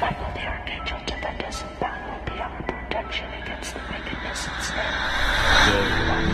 Michael the Archangel, defend us in battle, be our protection against the wickedness ensnared.